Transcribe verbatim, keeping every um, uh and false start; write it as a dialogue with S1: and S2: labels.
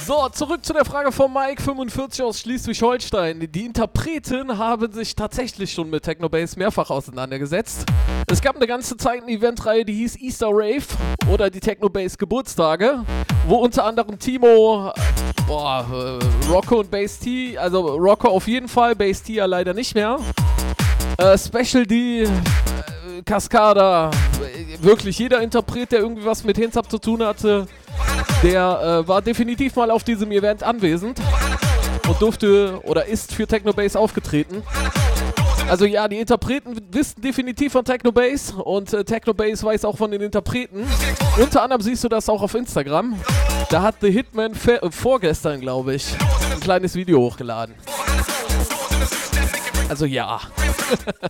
S1: So, zurück zu der Frage von Mike fünfundvierzig aus Schleswig-Holstein. Die Interpreten haben sich tatsächlich schon mit Technobase mehrfach auseinandergesetzt. Es gab eine ganze Zeit eine Eventreihe, die hieß Easter Rave oder die Technobase Geburtstage, wo unter anderem Timo, boah, äh, Rocco und Bass T, also Rocco auf jeden Fall, Bass T ja leider nicht mehr. Äh, Special D, äh, Cascada, äh, wirklich jeder Interpret, der irgendwie was mit Hands Up zu tun hatte, der äh, war definitiv mal auf diesem Event anwesend und durfte oder ist für Technobase aufgetreten. Also ja, die Interpreten wissen definitiv von Technobase und äh, Technobase weiß auch von den Interpreten. Unter anderem siehst du das auch auf Instagram. Da hat The Hitman äh, vorgestern, glaube ich, ein kleines Video hochgeladen. Also ja.